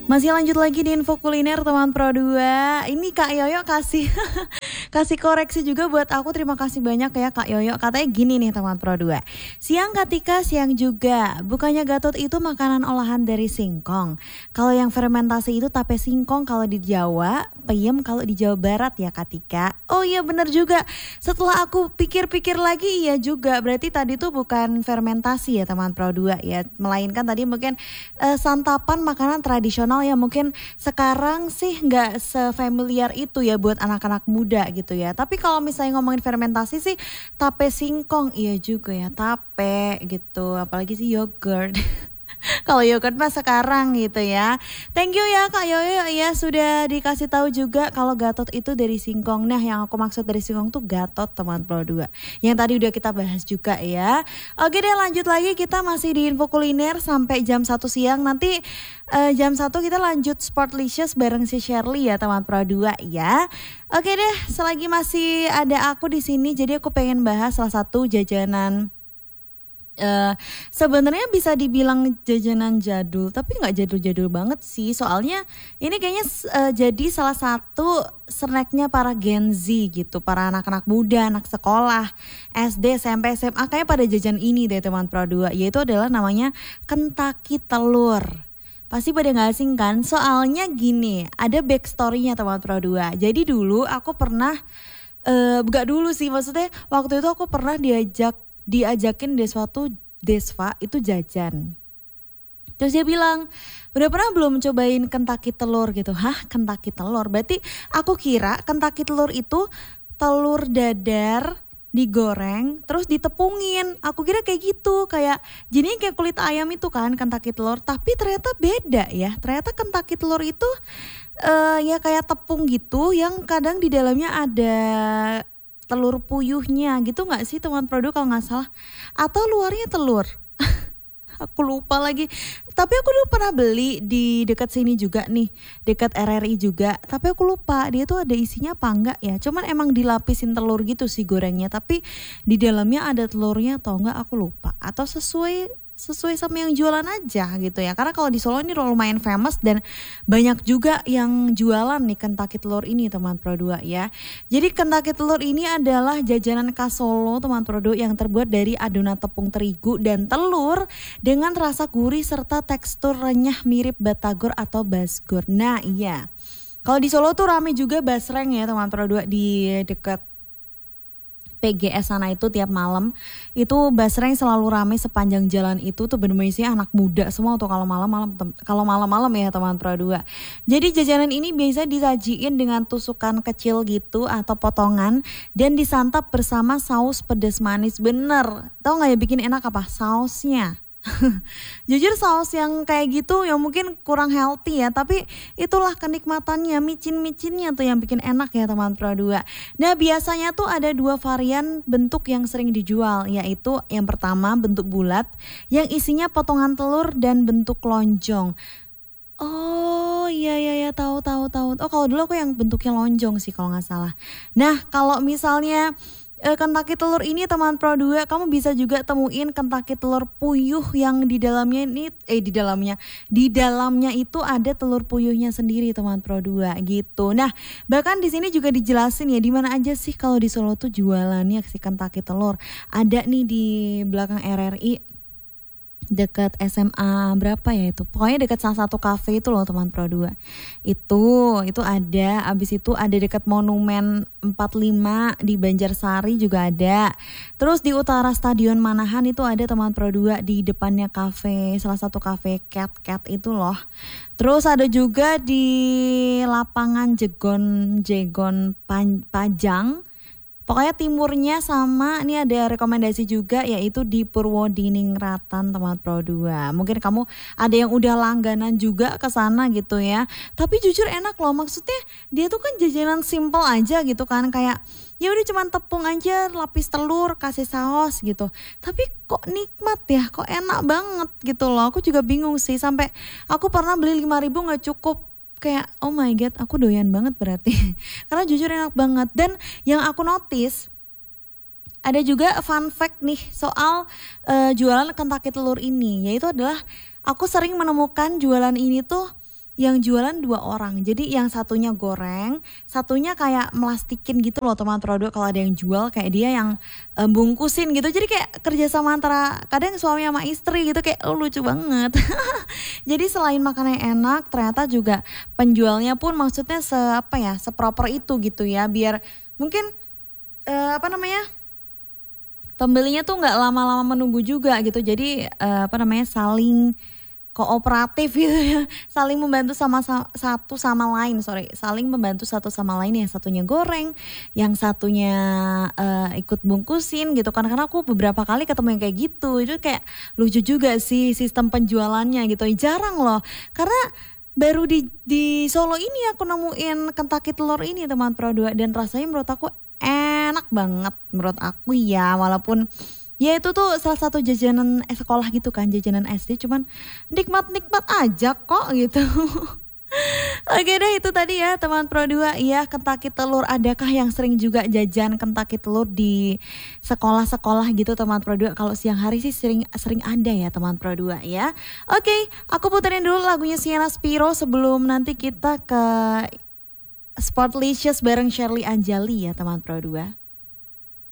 Masih lanjut lagi di info kuliner teman Pro 2. Ini Kak Yoyo kasih kasih koreksi juga buat aku. Terima kasih banyak ya Kak Yoyo. Katanya gini nih teman Pro 2. Siang ketika siang juga. Bukannya Gatot itu makanan olahan dari singkong. Kalau yang fermentasi itu tape singkong kalau di Jawa, peyem kalau di Jawa Barat ya Kak Tika. Oh iya benar juga. Setelah aku pikir-pikir lagi iya juga. Berarti tadi tuh bukan fermentasi ya teman Pro 2 ya. Melainkan tadi mungkin santapan makanan tradisional ya mungkin sekarang sih nggak sefamiliar itu ya buat anak-anak muda gitu ya. Tapi kalau misalnya ngomongin fermentasi sih tape singkong iya juga ya, tape gitu. Apalagi sih yogurt. Kalau yogurt mah sekarang gitu ya. Thank you ya Kak Yoyo ya sudah dikasih tahu juga kalau Gatot itu dari singkong. Nah yang aku maksud dari singkong tuh Gatot teman Pro 2. Yang tadi udah kita bahas juga ya. Oke deh lanjut lagi kita masih di info kuliner sampai jam 1 siang. Nanti jam 1 kita lanjut Sportlicious bareng si Shirley ya teman Pro 2 ya. Oke deh selagi masih ada aku di sini jadi aku pengen bahas salah satu jajanan sebenarnya bisa dibilang jajanan jadul tapi nggak jadul-jadul banget sih soalnya ini kayaknya jadi salah satu snacknya para Gen Z gitu, para anak-anak muda, anak sekolah SD, SMP, SMA kayaknya pada jajan ini deh teman Pro 2 yaitu adalah namanya Kentucky telur. Pasti pada gak asing kan? Soalnya gini, ada backstory-nya teman Pro 2. Jadi dulu aku pernah gak dulu sih maksudnya waktu itu aku pernah diajakin Desva itu jajan. Terus dia bilang, udah pernah belum cobain Kentucky telur gitu? Hah Kentucky telur? Berarti aku kira Kentucky telur itu telur dadar digoreng terus ditepungin. Aku kira kayak gitu, kayak jadinya kayak kulit ayam itu kan Kentucky telur. Tapi ternyata beda ya. Ternyata Kentucky telur itu ya kayak tepung gitu yang kadang di dalamnya ada telur puyuhnya gitu gak sih teman produk kalau gak salah. Atau luarnya telur. Aku lupa lagi. Tapi aku dulu pernah beli di dekat sini juga nih. Dekat RRI juga. Tapi aku lupa dia tuh ada isinya apa enggak ya. Cuman emang dilapisin telur gitu sih gorengnya. Tapi di dalamnya ada telurnya atau enggak aku lupa. Atau sesuai sama yang jualan aja gitu ya. Karena kalau di Solo ini lumayan famous dan banyak juga yang jualan nih Kentucky telur ini teman Pro 2 ya. Jadi Kentucky telur ini adalah jajanan khas Solo teman Pro 2 yang terbuat dari adonan tepung terigu dan telur dengan rasa gurih serta tekstur renyah mirip batagor atau basgor. Nah iya. Kalau di Solo tuh rame juga basreng ya teman Pro 2 di dekat PGS sana itu tiap malam itu basreng selalu ramai sepanjang jalan itu tuh bener-bener isinya anak muda semua tuh kalau malam-malam ya teman Pro 2. Jadi jajanan ini biasa disajiin dengan tusukan kecil gitu atau potongan dan disantap bersama saus pedas manis. Bener. Tahu nggak ya bikin enak apa? Sausnya. Jujur saus yang kayak gitu yang mungkin kurang healthy ya, tapi itulah kenikmatannya, micin-micinnya tuh yang bikin enak ya teman Pro 2. Nah biasanya tuh ada 2 varian bentuk yang sering dijual, yaitu yang pertama bentuk bulat yang isinya potongan telur dan bentuk lonjong. Oh iya tahu. Oh kalau dulu aku yang bentuknya lonjong sih kalau nggak salah. Nah kalau misalnya Kentucky telur ini teman Pro 2 kamu bisa juga temuin Kentucky telur puyuh yang di dalamnya di dalamnya itu ada telur puyuhnya sendiri teman Pro 2 gitu. Nah bahkan di sini juga dijelasin ya di mana aja sih kalau di Solo tuh jualannya si Kentucky telur. Ada nih di belakang RRI dekat SMA berapa ya itu, pokoknya dekat salah satu kafe itu loh teman Pro 2 itu ada. Abis itu ada dekat Monumen 45 di Banjarsari juga ada. Terus di utara Stadion Manahan itu ada teman Pro 2 di depannya kafe, salah satu kafe Cat itu loh. Terus ada juga di lapangan Jegon Pajang. Pokoknya timurnya sama, ini ada rekomendasi juga yaitu di Purwodiningrat teman Pro 2. Mungkin kamu ada yang udah langganan juga ke sana gitu ya. Tapi jujur enak loh, maksudnya dia tuh kan jajanan simple aja gitu kan, kayak ya udah cuman tepung aja, lapis telur, kasih saus gitu. Tapi kok nikmat ya, kok enak banget gitu loh. Aku juga bingung sih, sampai aku pernah beli 5.000 nggak cukup. Kayak oh my god aku doyan banget berarti. Karena jujur enak banget. Dan yang aku notice ada juga fun fact nih soal jualan Kentucky telur ini, yaitu adalah aku sering menemukan jualan ini tuh yang jualan 2 orang. Jadi yang satunya goreng, satunya kayak melastikin gitu loh teman produk kalau ada yang jual kayak dia yang bungkusin gitu. Jadi kayak kerjasama antara kadang suami sama istri gitu kayak lucu banget. Jadi selain makannya enak, ternyata juga penjualnya pun maksudnya apa ya, seproper itu gitu ya. Biar mungkin apa namanya? Pembelinya tuh nggak lama-lama menunggu juga gitu. Jadi apa namanya? Saling kooperatif gitu ya, saling membantu satu sama lain, saling membantu satu sama lain, yang satunya goreng, yang satunya ikut bungkusin gitu kan, karena aku beberapa kali ketemu yang kayak gitu, itu kayak lucu juga sih sistem penjualannya gitu, jarang loh, karena baru di Solo ini aku nemuin Kentucky telur ini teman Pro 2 dan rasanya menurut aku enak banget menurut aku ya, walaupun ya itu tuh salah satu jajanan sekolah gitu kan, jajanan SD, cuman nikmat-nikmat aja kok gitu. Oke deh itu tadi ya teman Pro 2 ya, Kentucky telur. Adakah yang sering juga jajan Kentucky telur di sekolah-sekolah gitu teman Pro 2? Kalau siang hari sih sering ada ya teman Pro 2 ya. Oke, aku puterin dulu lagunya Sienna Spiro sebelum nanti kita ke Sportlicious bareng Shirley Anjali ya teman Pro 2.